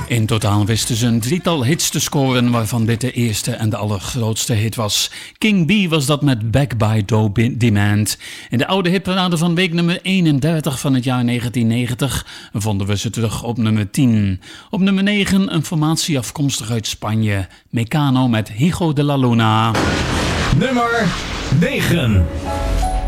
In totaal wisten ze een drietal hits te scoren, waarvan dit de eerste en de allergrootste hit was. King B was dat met Back by Demand. In de oude hitparade van week nummer 31 van het jaar 1990 vonden we ze terug op nummer 10. Op nummer 9 een formatie afkomstig uit Spanje. Mecano met Hijo de la Luna. Nummer 9.